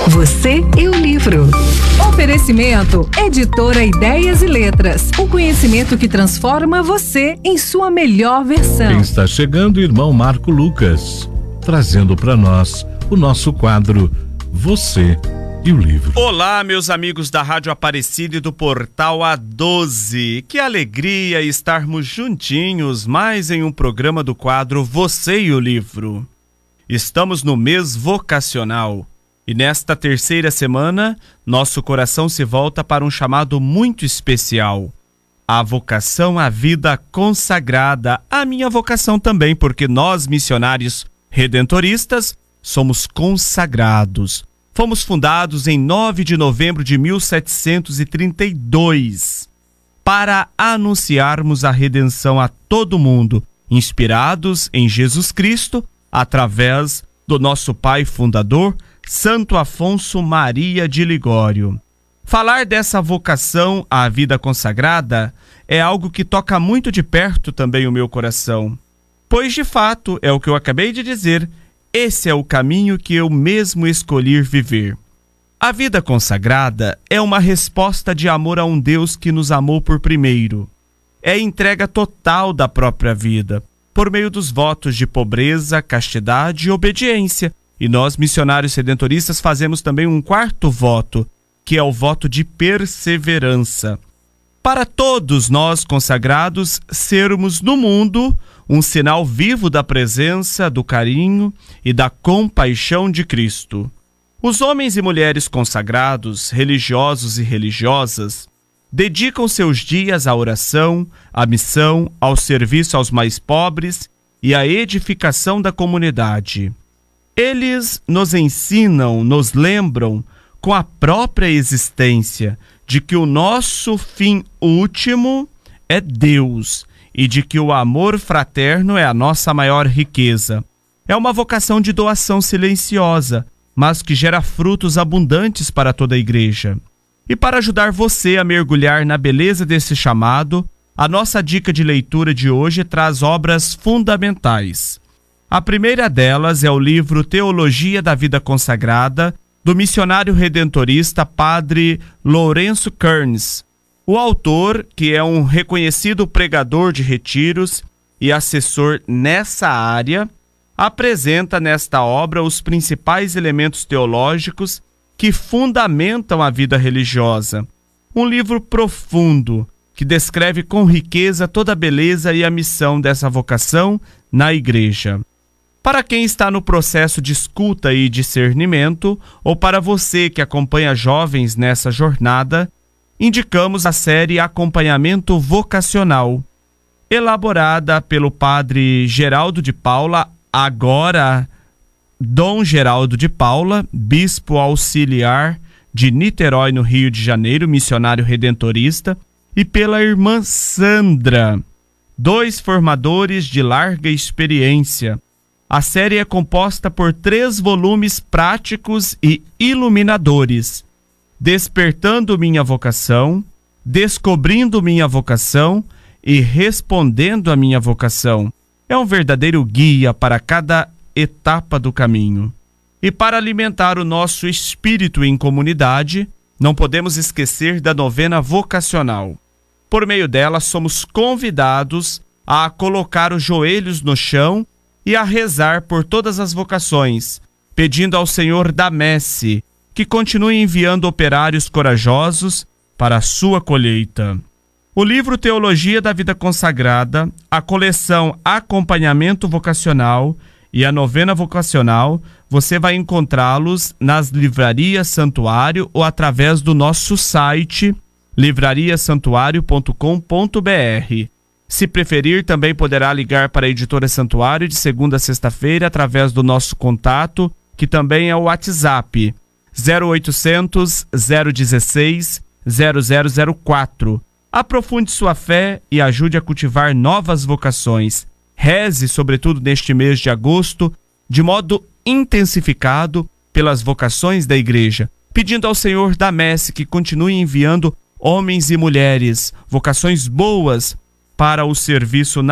Você e o livro. Oferecimento Editora Ideias e Letras. O conhecimento que transforma você em sua melhor versão. Quem está chegando, irmão Marco Lucas, trazendo para nós o nosso quadro Você e o Livro. Olá, meus amigos da Rádio Aparecida e do Portal A12. Que alegria estarmos juntinhos mais em um programa do quadro Você e o Livro. Estamos no mês vocacional e nesta terceira semana, nosso coração se volta para um chamado muito especial. A vocação à vida consagrada, a minha vocação também, porque nós, missionários redentoristas, somos consagrados. Fomos fundados em 9 de novembro de 1732 para anunciarmos a redenção a todo mundo, inspirados em Jesus Cristo, através do nosso pai fundador, Santo Afonso Maria de Ligório. Falar dessa vocação à vida consagrada é algo que toca muito de perto também o meu coração, pois de fato, é o que eu acabei de dizer, esse é o caminho que eu mesmo escolhi viver. A vida consagrada é uma resposta de amor a um Deus que nos amou por primeiro. É a entrega total da própria vida, por meio dos votos de pobreza, castidade e obediência. E nós, missionários redentoristas, fazemos também um quarto voto, que é o voto de perseverança. Para todos nós consagrados, sermos no mundo um sinal vivo da presença, do carinho e da compaixão de Cristo. Os homens e mulheres consagrados, religiosos e religiosas, dedicam seus dias à oração, à missão, ao serviço aos mais pobres e à edificação da comunidade. Eles nos ensinam, nos lembram, com a própria existência, de que o nosso fim último é Deus e de que o amor fraterno é a nossa maior riqueza. É uma vocação de doação silenciosa, mas que gera frutos abundantes para toda a igreja. E para ajudar você a mergulhar na beleza desse chamado, a nossa dica de leitura de hoje traz obras fundamentais. A primeira delas é o livro Teologia da Vida Consagrada, do missionário redentorista Padre Lourenço Kearns. O autor, que é um reconhecido pregador de retiros e assessor nessa área, apresenta nesta obra os principais elementos teológicos que fundamentam a vida religiosa. Um livro profundo, que descreve com riqueza toda a beleza e a missão dessa vocação na igreja. Para quem está no processo de escuta e discernimento, ou para você que acompanha jovens nessa jornada, indicamos a série Acompanhamento Vocacional, elaborada pelo Padre Geraldo de Paula, agora Dom Geraldo de Paula, bispo auxiliar de Niterói, no Rio de Janeiro, missionário redentorista, e pela irmã Sandra, dois formadores de larga experiência. A série é composta por 3 volumes práticos e iluminadores: Despertando Minha Vocação, Descobrindo Minha Vocação e Respondendo a Minha Vocação. É um verdadeiro guia para cada etapa do caminho. E para alimentar o nosso espírito em comunidade, não podemos esquecer da novena vocacional. Por meio dela, somos convidados a colocar os joelhos no chão e a rezar por todas as vocações, pedindo ao Senhor da Messe que continue enviando operários corajosos para a sua colheita. O livro Teologia da Vida Consagrada, a coleção Acompanhamento Vocacional e a novena vocacional, você vai encontrá-los nas livrarias Santuário ou através do nosso site livrariasantuario.com.br. Se preferir, também poderá ligar para a Editora Santuário de segunda a sexta-feira através do nosso contato, que também é o WhatsApp 0800 016 0004. Aprofunde sua fé e ajude a cultivar novas vocações. Reze, sobretudo neste mês de agosto, de modo intensificado pelas vocações da igreja, pedindo ao Senhor da Messe que continue enviando homens e mulheres, vocações boas para o serviço na